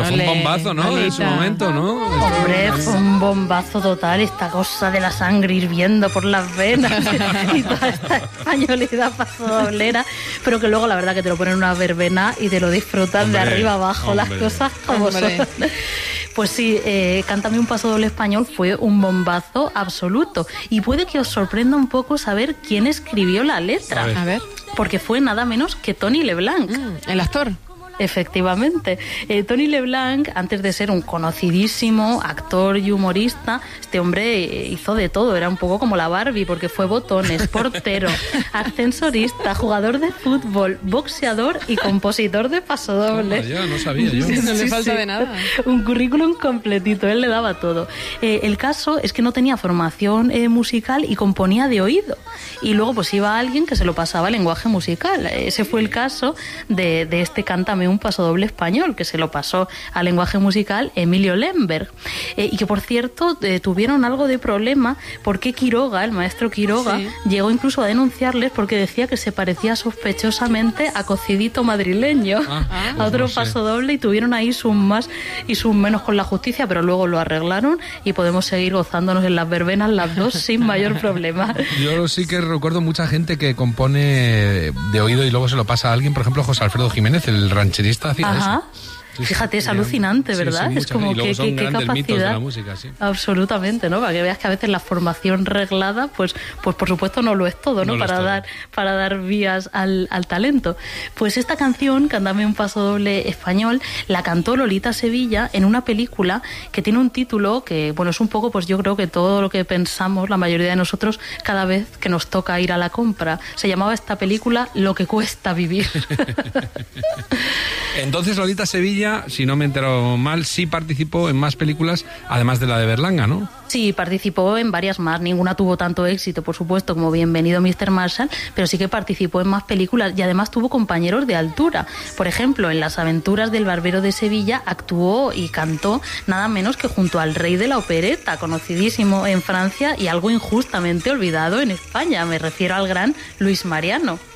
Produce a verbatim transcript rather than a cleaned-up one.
Esto fue un bombazo, ¿no? Lolita. En su momento, ¿no? Hombre, fue un bombazo total, esta cosa de la sangre hirviendo por las venas y toda esta españolidad pasodoblera, pero que luego la verdad que te lo ponen en una verbena y te lo disfrutan Hombre, de arriba abajo, hombre. las cosas como Hombre. son. Pues sí, eh, Cántame un pasodoble español fue un bombazo absoluto y puede que os sorprenda un poco saber quién escribió la letra, A ver. A ver, porque fue nada menos que Tony LeBlanc. mm, el actor. Efectivamente. Eh, Tony LeBlanc, antes de ser un conocidísimo actor y humorista, este hombre eh, hizo de todo, era un poco como la Barbie, porque fue botones, portero, ascensorista, jugador de fútbol, boxeador y compositor de pasodobles. Toma ya, no sabía yo. No le Sí, falta sí. de nada. Un currículum completito, él le daba todo. Eh, el caso es que no tenía formación eh, musical y componía de oído. Y luego pues iba alguien que se lo pasaba al lenguaje musical. Ese fue el caso de, de este Cántame un pasodoble español, que se lo pasó al lenguaje musical Emilio Lemberg. Eh, y que por cierto eh, tuvieron algo de problema porque Quiroga, el maestro Quiroga, Sí. llegó incluso a denunciarles porque decía que se parecía sospechosamente a Cocidito madrileño, Ah, a pues otro no sé. pasodoble, y tuvieron ahí sus más y sus menos con la justicia, pero luego lo arreglaron y podemos seguir gozándonos en las verbenas las dos sin mayor problema. Yo sí que recuerdo mucha gente que compone de oído y luego se lo pasa a alguien, por ejemplo, José Alfredo Jiménez, el rancherista, hacía Ajá. eso. Sí, Fíjate, sí, es sí, alucinante, sí, ¿verdad? sí, es mucha como gente. Y luego que, son que- qué grandes mitos de capacidad. la música, sí. Absolutamente, ¿no? Para que veas que a veces la formación reglada, pues, pues por supuesto no lo es todo, ¿no? No lo es para todo. dar, para dar vías al, al talento. Pues esta canción, Cántame un pasodoble español, la cantó Lolita Sevilla en una película que tiene un título que, bueno, es un poco, pues yo creo que todo lo que pensamos, la mayoría de nosotros, cada vez que nos toca ir a la compra. Se llamaba esta película Lo que cuesta vivir. Entonces Lolita Sevilla, si no me he enterado mal, sí participó en más películas, además de la de Berlanga, ¿no? Sí, participó en varias más. Ninguna tuvo tanto éxito, por supuesto, como Bienvenido mister Marshall, pero sí que participó en más películas y además tuvo compañeros de altura. Por ejemplo, en Las aventuras del barbero de Sevilla actuó y cantó nada menos que junto al rey de la opereta, conocidísimo en Francia y algo injustamente olvidado en España. Me refiero al gran Luis Mariano.